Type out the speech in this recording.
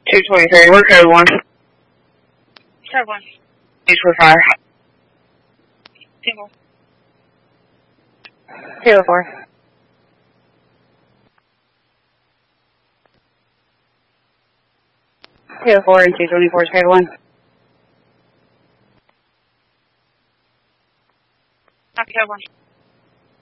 223, we're code 1. Code 1. Each for fire. Single. 204. 204 and 224 is code 1. Code 1.